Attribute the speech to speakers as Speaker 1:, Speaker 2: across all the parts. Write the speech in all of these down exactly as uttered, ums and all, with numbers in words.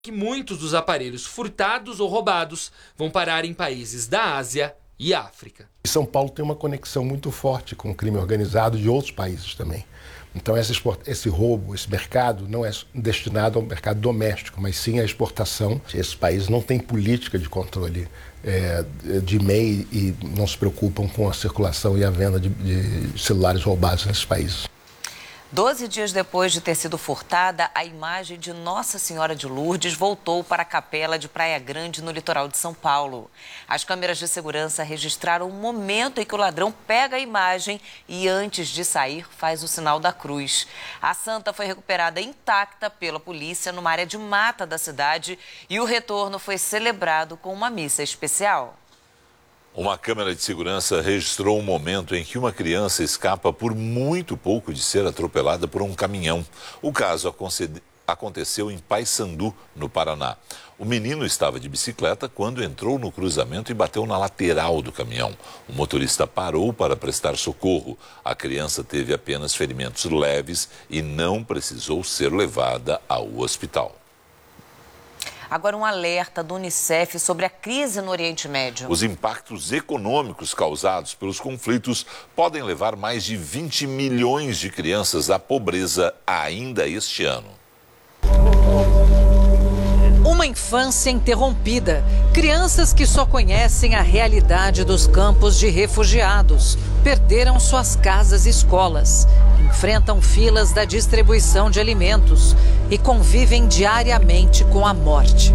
Speaker 1: Que muitos dos aparelhos furtados ou roubados vão parar em países da Ásia e África.
Speaker 2: São Paulo tem uma conexão muito forte com o crime organizado de outros países também. Então esse, esse roubo, esse mercado não é destinado ao mercado doméstico, mas sim à exportação. Esses países não têm política de controle é, de M E I e não se preocupam com a circulação e a venda de, de celulares roubados nesses países.
Speaker 3: Doze dias depois de ter sido furtada, a imagem de Nossa Senhora de Lourdes voltou para a capela de Praia Grande, no litoral de São Paulo. As câmeras de segurança registraram o momento em que o ladrão pega a imagem e, antes de sair, faz o sinal da cruz. A santa foi recuperada intacta pela polícia numa área de mata da cidade e o retorno foi celebrado com uma missa especial.
Speaker 4: Uma câmera de segurança registrou um momento em que uma criança escapa por muito pouco de ser atropelada por um caminhão. O caso aconteceu em Paissandu, no Paraná. O menino estava de bicicleta quando entrou no cruzamento e bateu na lateral do caminhão. O motorista parou para prestar socorro. A criança teve apenas ferimentos leves e não precisou ser levada ao hospital.
Speaker 3: Agora um alerta do Unicef sobre a crise no Oriente Médio.
Speaker 4: Os impactos econômicos causados pelos conflitos podem levar mais de vinte milhões de crianças à pobreza ainda este ano.
Speaker 5: Uma infância interrompida. Crianças que só conhecem a realidade dos campos de refugiados. Perderam suas casas e escolas. Enfrentam filas da distribuição de alimentos e convivem diariamente com a morte.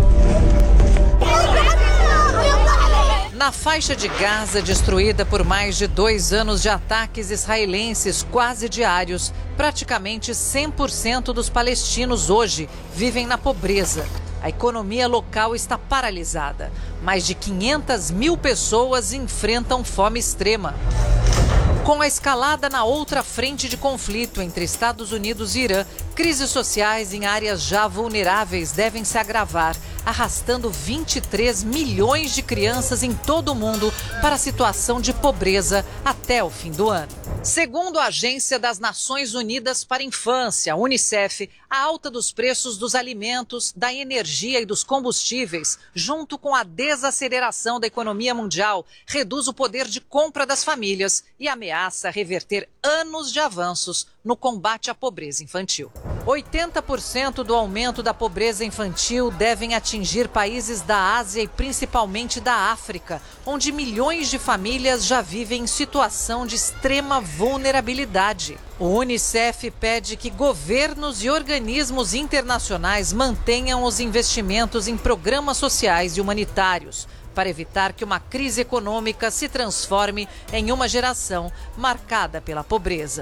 Speaker 5: Na faixa de Gaza, destruída por mais de dois anos de ataques israelenses quase diários, praticamente cem por cento dos palestinos hoje vivem na pobreza. A economia local está paralisada. Mais de quinhentas mil pessoas enfrentam fome extrema. Com a escalada na outra frente de conflito entre Estados Unidos e Irã, crises sociais em áreas já vulneráveis devem se agravar, arrastando vinte e três milhões de crianças em todo o mundo para a situação de pobreza até o fim do ano. Segundo a Agência das Nações Unidas para a Infância, a Unicef, a alta dos preços dos alimentos, da energia e dos combustíveis, junto com a desaceleração da economia mundial, reduz o poder de compra das famílias e ameaça reverter anos de avanços no combate à pobreza infantil. oitenta por cento do aumento da pobreza infantil devem atingir países da Ásia e principalmente da África, onde milhões de famílias já vivem em situação de extrema vulnerabilidade. O Unicef pede que governos e organismos internacionais mantenham os investimentos em programas sociais e humanitários, para evitar que uma crise econômica se transforme em uma geração marcada pela pobreza.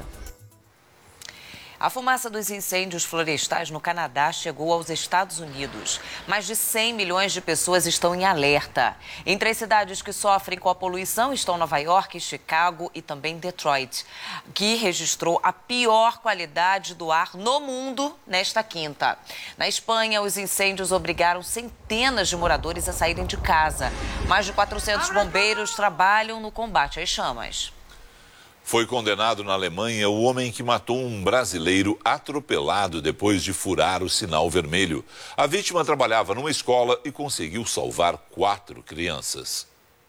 Speaker 3: A fumaça dos incêndios florestais no Canadá chegou aos Estados Unidos. Mais de cem milhões de pessoas estão em alerta. Entre as cidades que sofrem com a poluição estão Nova York, Chicago e também Detroit, que registrou a pior qualidade do ar no mundo nesta quinta. Na Espanha, os incêndios obrigaram centenas de moradores a saírem de casa. Mais de quatrocentos bombeiros trabalham no combate às chamas.
Speaker 4: Foi condenado na Alemanha o homem que matou um brasileiro atropelado depois de furar o sinal vermelho. A vítima trabalhava numa escola e conseguiu salvar quatro crianças.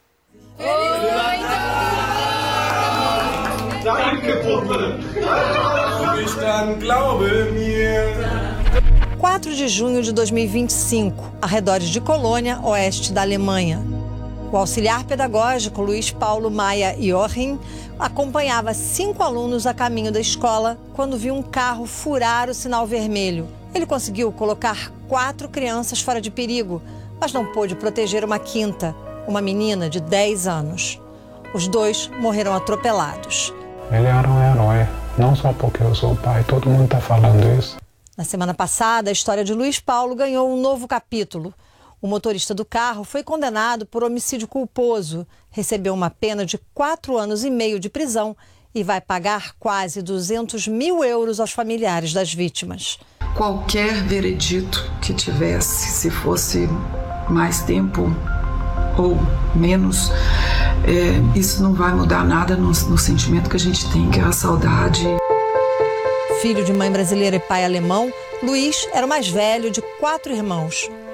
Speaker 6: quatro de junho de dois mil e vinte e cinco, arredores de Colônia, oeste da Alemanha. O auxiliar pedagógico Luiz Paulo Maia Joachim acompanhava cinco alunos a caminho da escola quando viu um carro furar o sinal vermelho. Ele conseguiu colocar quatro crianças fora de perigo, mas não pôde proteger uma quinta, uma menina de dez anos. Os dois morreram atropelados.
Speaker 7: Ele era um herói, não só porque eu sou pai, todo mundo está falando isso.
Speaker 6: Na semana passada, a história de Luiz Paulo ganhou um novo capítulo. O motorista do carro foi condenado por homicídio culposo, recebeu uma pena de quatro anos e meio de prisão e vai pagar quase duzentos mil euros aos familiares das vítimas.
Speaker 8: Qualquer veredito que tivesse, se fosse mais tempo ou menos, é, isso não vai mudar nada no, no sentimento que a gente tem, que é a saudade.
Speaker 6: Filho de mãe brasileira e pai alemão, Luiz era o mais velho de quatro irmãos.